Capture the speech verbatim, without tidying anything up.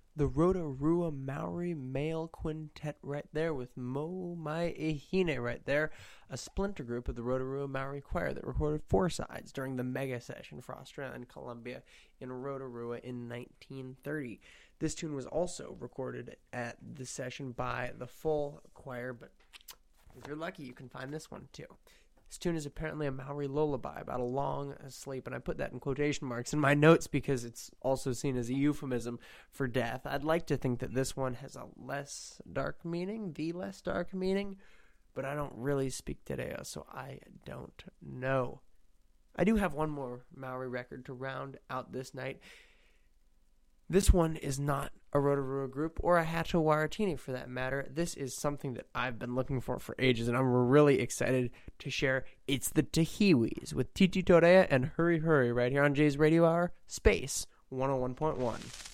the Rotorua Maori male quintet right there with Mo Mai Ehine right there, a splinter group of the Rotorua Maori Choir that recorded four sides during the mega session for Australia and Columbia in Rotorua in nineteen thirty. This tune was also recorded at the session by the full choir, but if you're lucky, you can find this one too. This tune is apparently a Maori lullaby about a long sleep, and I put that in quotation marks in my notes because it's also seen as a euphemism for death. I'd like to think that this one has a less dark meaning, the less dark meaning, but I don't really speak Te Reo, so I don't know. I do have one more Maori record to round out this night. This one is not a Rotorua group or a Hato Waratini for that matter. This is something that I've been looking for for ages, and I'm really excited to share. It's the Tahiwis with Titi Torea and Hurry Hurry right here on Jay's Radio Hour, Space one oh one point one.